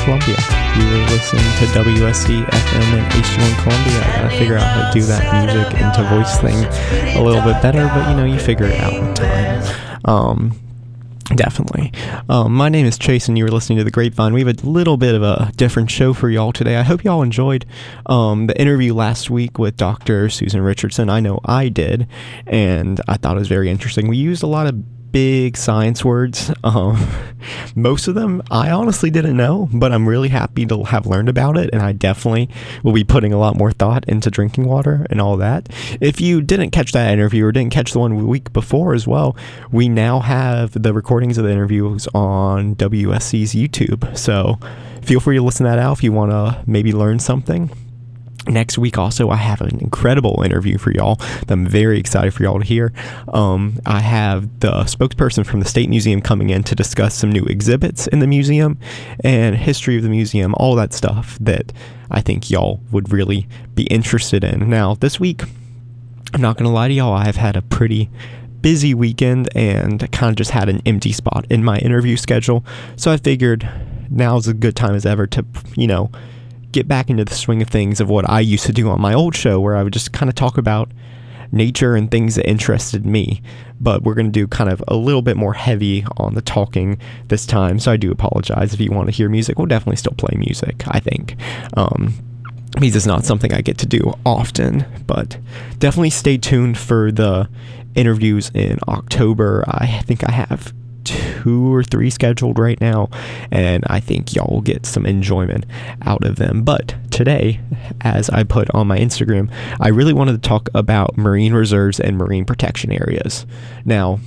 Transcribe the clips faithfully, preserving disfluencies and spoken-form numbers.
Columbia. You were listening to W S C F M and H D one Columbia. I gotta figure out how to do that music into voice thing a little bit better, but you know, you figure it out with time. Um, Definitely. Um, my name is Chase, and you were listening to The Grapevine. We have a little bit of a different show for y'all today. I hope y'all enjoyed um, the interview last week with Doctor Susan Richardson. I know I did, and I thought it was very interesting. We used a lot of big science words. Um, most of them I honestly didn't know, but I'm really happy to have learned about it, and I definitely will be putting a lot more thought into drinking water and all that. If you didn't catch that interview or didn't catch the one week before as well, we now have the recordings of the interviews on W S C's YouTube, so feel free to listen to that out if you want to maybe learn something. Next week also, I have an incredible interview for y'all that I'm very excited for y'all to hear. Um, I have the spokesperson from the State Museum coming in to discuss some new exhibits in the museum and history of the museum, all that stuff that I think y'all would really be interested in. Now, this week, I'm not going to lie to y'all, I have had a pretty busy weekend and kind of just had an empty spot in my interview schedule. So I figured now's a good time as ever to, you know, get back into the swing of things of what I used to do on my old show, where I would just kind of talk about nature and things that interested me. But we're going to do kind of a little bit more heavy on the talking this time, so I do apologize. If you want to hear music, we'll definitely still play music, I think. Um, because it's not something I get to do often, but definitely stay tuned for the interviews in October. I think I have two or three scheduled right now, and I think y'all will get some enjoyment out of them. But today, as I put on my Instagram, I really wanted to talk about marine reserves and marine protection areas. Now,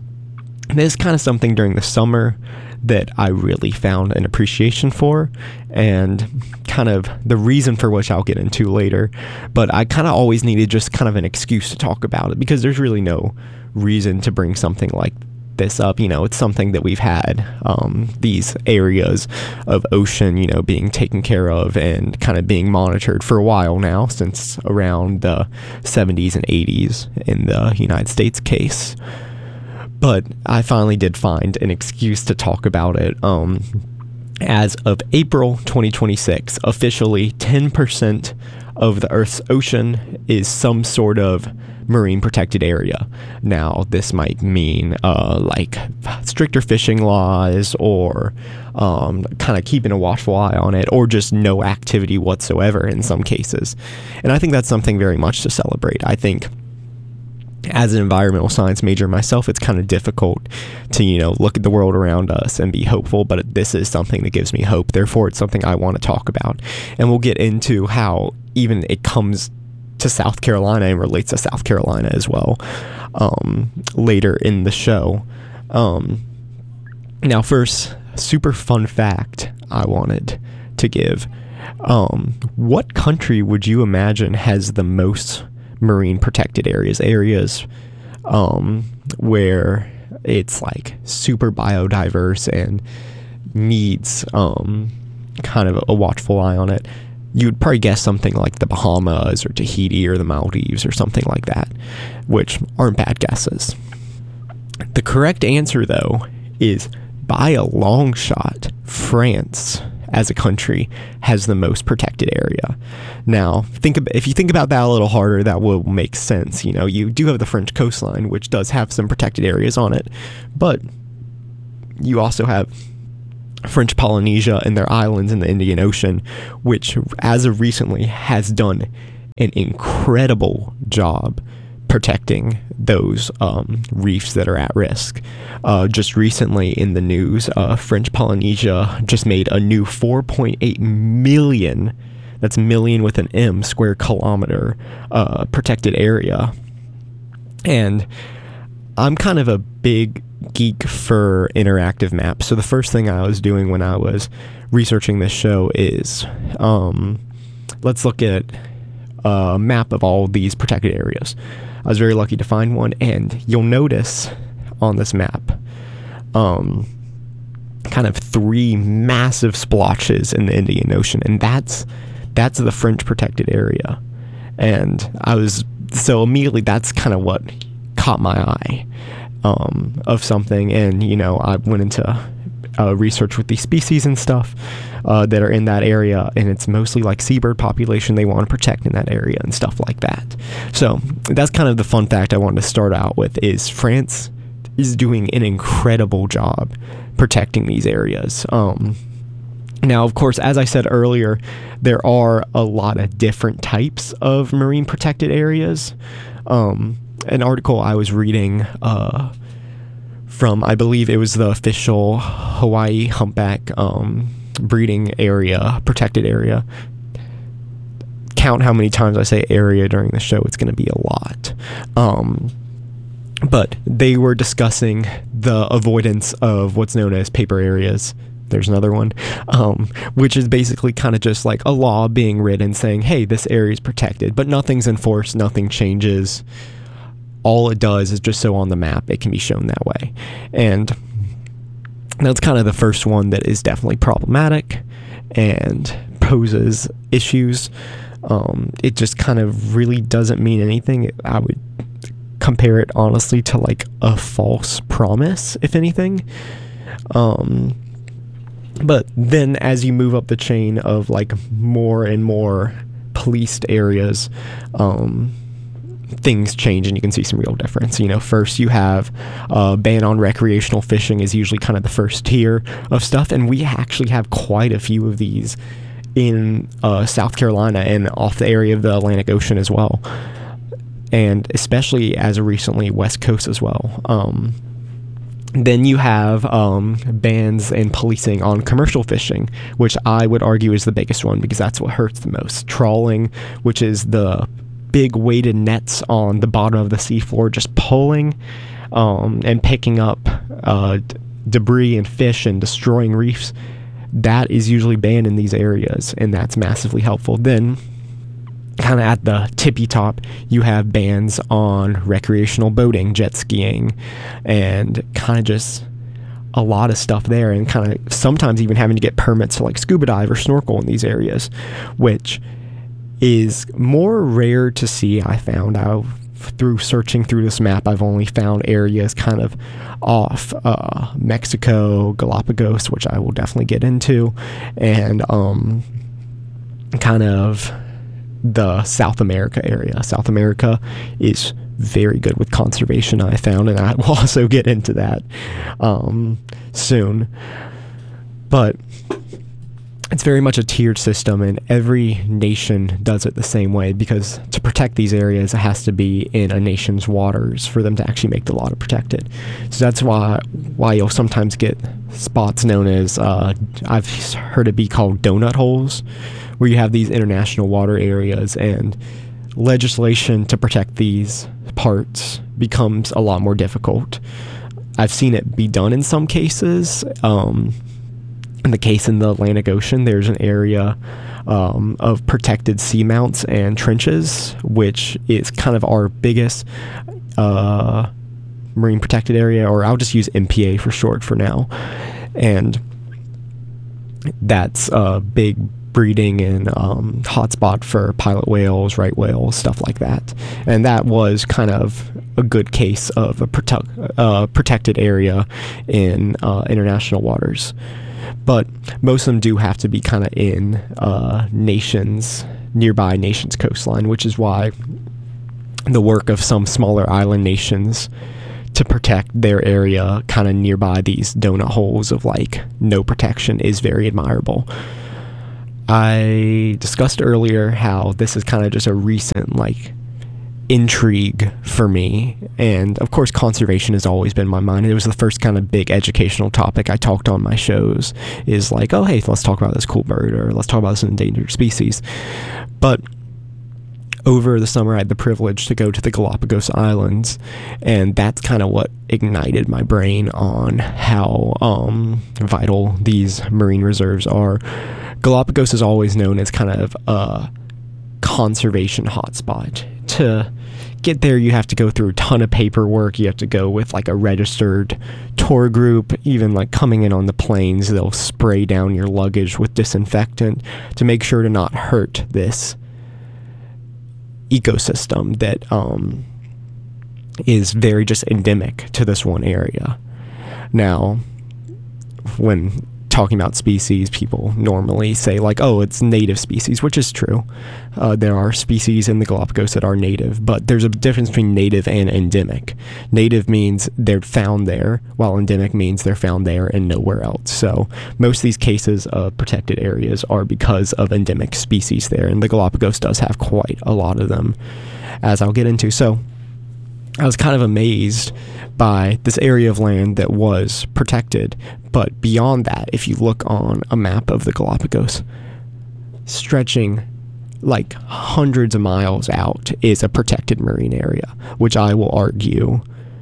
this is kind of something during the summer that I really found an appreciation for, and kind of the reason for which I'll get into later. But I kind of always needed just kind of an excuse to talk about it, because there's really no reason to bring something like this up. You know, it's something that we've had, um, these areas of ocean, you know, being taken care of and kind of being monitored for a while now, since around the seventies and eighties in the United States case. But I finally did find an excuse to talk about it. Um, as of April twenty twenty-six, officially ten percent of the Earth's ocean is some sort of marine protected area. Now, this might mean uh, like stricter fishing laws, or um, kind of keeping a watchful eye on it, or just no activity whatsoever in some cases. And I think that's something very much to celebrate. I think as an environmental science major myself, it's kind of difficult to, you know, look at the world around us and be hopeful, but this is something that gives me hope. Therefore, it's something I want to talk about. And we'll get into how even it comes to South Carolina and relates to South Carolina as well um, later in the show. Um, now, first, super fun fact I wanted to give. Um, what country would you imagine has the most marine protected areas? Areas um, where it's like super biodiverse and needs um, kind of a watchful eye on it. You would probably guess something like the Bahamas or Tahiti or the Maldives or something like that, which aren't bad guesses. The correct answer, though, is by a long shot, France as a country has the most protected area. Now, think about, if you think about that a little harder, that will make sense. You know, you do have the French coastline, which does have some protected areas on it, but you also have French Polynesia and their islands in the Indian Ocean, which as of recently has done an incredible job protecting those um, reefs that are at risk. Uh, just recently in the news, uh, French Polynesia just made a new four point eight million, that's million with an M, square kilometer uh, protected area. And I'm kind of a big geek for interactive maps. So the first thing I was doing when I was researching this show is um, let's look at a map of all these protected areas. I was very lucky to find one, and you'll notice on this map um, kind of three massive splotches in the Indian Ocean, and that's that's the French protected area. And I was so immediately that's kind of what caught my eye um, of something. And you know, I went into uh, research with these species and stuff uh, that are in that area, and it's mostly like seabird population they want to protect in that area and stuff like that. So that's kind of the fun fact I wanted to start out with, is France is doing an incredible job protecting these areas. Um, now, of course, as I said earlier, there are a lot of different types of marine protected areas. Um, an article I was reading uh, from, I believe it was the official Hawaii humpback um, breeding area, protected area. Count how many times I say area during the show, it's going to be a lot. Um, but they were discussing the avoidance of what's known as paper areas. There's another one, um, which is basically kind of just like a law being written saying, hey, this area is protected, but nothing's enforced, nothing changes. All it does is just so on the map it can be shown that way. And that's kind of the first one that is definitely problematic and poses issues. Um, it just kind of really doesn't mean anything. I would compare it honestly to like a false promise, if anything. Um, but then as you move up the chain of like more and more policed areas, um, things change and you can see some real difference. You know, first you have uh, ban on recreational fishing is usually kind of the first tier of stuff, and we actually have quite a few of these in uh, South Carolina and off the area of the Atlantic Ocean as well, and especially as of recently West Coast as well. Um, then you have um, bans and policing on commercial fishing, which I would argue is the biggest one because that's what hurts the most. Trawling, which is the big weighted nets on the bottom of the seafloor, just pulling um, and picking up uh, d- debris and fish and destroying reefs. That is usually banned in these areas, and that's massively helpful. Then, kind of at the tippy top, you have bans on recreational boating, jet skiing, and kind of just a lot of stuff there, and kind of sometimes even having to get permits to like scuba dive or snorkel in these areas, which is more rare to see. I found out through searching through this map, I've only found areas kind of off uh, Mexico, Galapagos, which I will definitely get into, and um, kind of the South America area. South America is very good with conservation, I found, and I will also get into that um, soon. But it's very much a tiered system, and every nation does it the same way, because to protect these areas, it has to be in a nation's waters for them to actually make the law to protect it. So that's why why you'll sometimes get spots known as, uh, I've heard it be called donut holes, where you have these international water areas, and legislation to protect these parts becomes a lot more difficult. I've seen it be done in some cases. Um, in the case in the Atlantic Ocean, there's an area um, of protected seamounts and trenches, which is kind of our biggest uh, marine protected area, or I'll just use M P A for short for now. And that's a big breeding and um, hotspot for pilot whales, right whales, stuff like that. And that was kind of a good case of a prote- uh, protected area in uh, international waters. But most of them do have to be kind of in uh, nations, nearby nations' coastline, which is why the work of some smaller island nations to protect their area kind of nearby these donut holes of like no protection is very admirable. I discussed earlier how this is kind of just a recent like intrigue for me, and of course conservation has always been my mind. It was the first kind of big educational topic I talked on my shows, is like, oh hey, let's talk about this cool bird, or let's talk about this endangered species. But over the summer I had the privilege to go to the Galapagos Islands, and that's kind of what ignited my brain on how um, vital these marine reserves are. Galapagos is always known as kind of a conservation hotspot. To get there, you have to go through a ton of paperwork. You have to go with like a registered tour group. Even like coming in on the planes, they'll spray down your luggage with disinfectant to make sure to not hurt this ecosystem that um, is very just endemic to this one area. Now, when talking about species, people normally say like, oh, it's native species, which is true. Uh, there are species in the Galapagos that are native, but there's a difference between native and endemic. Native means they're found there, while endemic means they're found there and nowhere else. So most of these cases of protected areas are because of endemic species there, and the Galapagos does have quite a lot of them, as I'll get into. So I was kind of amazed by this area of land that was protected, but beyond that, if you look on a map of the Galapagos, stretching like hundreds of miles out is a protected marine area, which I will argue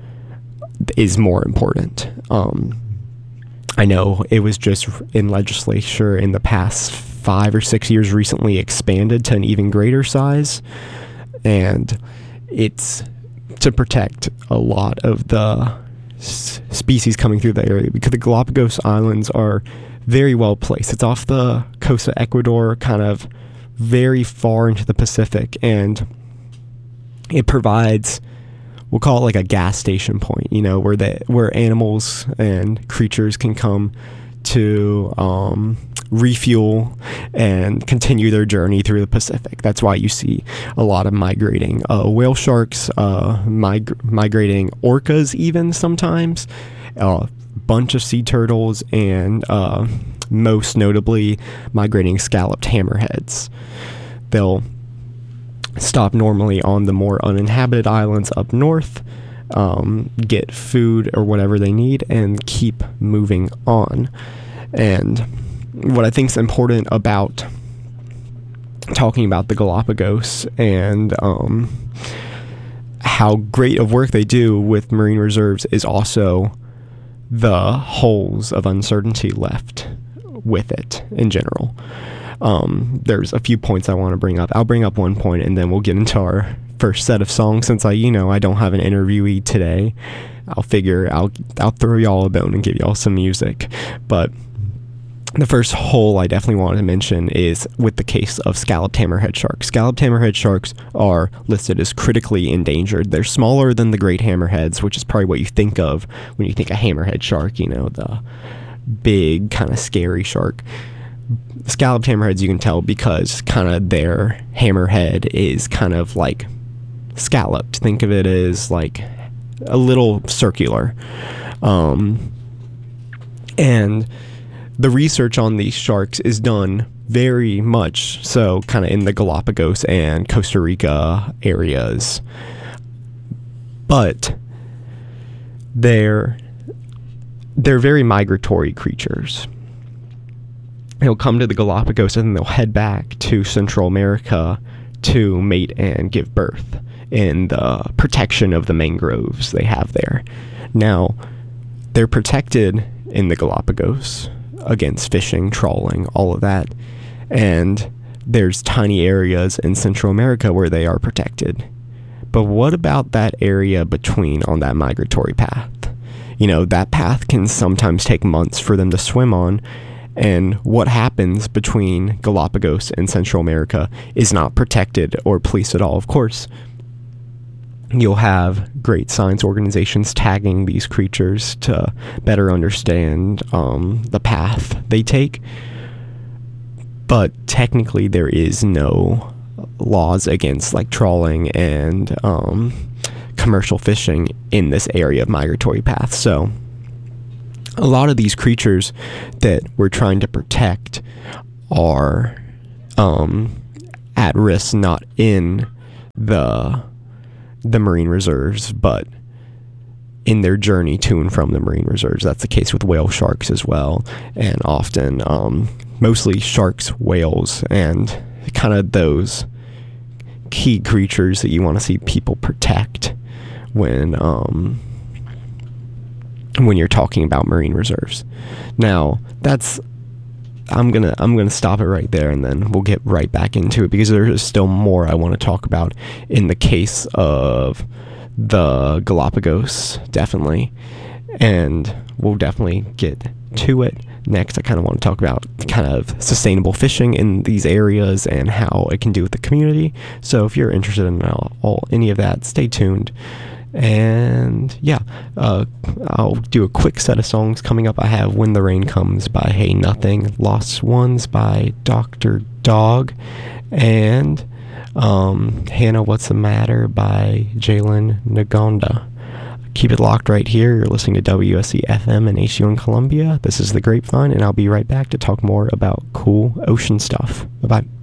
is more important. Um, I know it was just in legislature in the past five or six years recently expanded to an even greater size, and it's to protect a lot of the s- species coming through the area, because the Galapagos Islands are very well placed. It's off the coast of Ecuador, kind of very far into the Pacific, and it provides, we'll call it like a gas station point, you know, where the where animals and creatures can come to um, refuel and continue their journey through the Pacific. That's why you see a lot of migrating uh, whale sharks, uh, mig- migrating orcas even sometimes, a uh, bunch of sea turtles, and uh, most notably migrating scalloped hammerheads. They'll stop normally on the more uninhabited islands up north, um, get food or whatever they need, and keep moving on. And what I think is important about talking about the Galapagos and um, how great of work they do with marine reserves is also the holes of uncertainty left with it in general. Um, there's a few points I want to bring up. I'll bring up one point and then we'll get into our first set of songs. Since I, you know, I don't have an interviewee today, I'll figure I'll I'll throw y'all a bone and give y'all some music. But the first hole I definitely want to mention is with the case of scalloped hammerhead sharks. Scalloped hammerhead sharks are listed as critically endangered. They're smaller than the great hammerheads, which is probably what you think of when you think of hammerhead shark, you know, the big kind of scary shark. Scalloped hammerheads, you can tell because kind of their hammerhead is kind of like scalloped. Think of it as like a little circular. Um, and the research on these sharks is done very much so kind of in the Galapagos and Costa Rica areas. But they're they're very migratory creatures. They'll come to the Galapagos and then they'll head back to Central America to mate and give birth in the protection of the mangroves they have there. Now, they're protected in the Galapagos against fishing, trawling, all of that. And there's tiny areas in Central America where they are protected. But what about that area between on that migratory path? You know, that path can sometimes take months for them to swim on. And what happens between Galapagos and Central America is not protected or policed at all. Of course, you'll have great science organizations tagging these creatures to better understand um, the path they take. But technically, there is no laws against like trawling and um, commercial fishing in this area of migratory paths. So a lot of these creatures that we're trying to protect are um, at risk, not in the the marine reserves, but in their journey to and from the marine reserves. That's the case with whale sharks as well, and often um, mostly sharks, whales, and kind of those key creatures that you want to see people protect when um, when you're talking about marine reserves. Now, that's I'm gonna I'm gonna stop it right there, and then we'll get right back into it, because there's still more I want to talk about in the case of the Galapagos, definitely, and we'll definitely get to it next. I kind of want to talk about kind of sustainable fishing in these areas and how it can do with the community. So if you're interested in all, all any of that, stay tuned. And yeah, uh, I'll do a quick set of songs coming up. I have When the Rain Comes by Hey Nothing, Lost Ones by Doctor Dog, and um, Hannah What's the Matter by Jalen Ngonda. Keep it locked right here. You're listening to W S C F M in H D one Columbia. This is The Grapevine, and I'll be right back to talk more about cool ocean stuff. Bye-bye.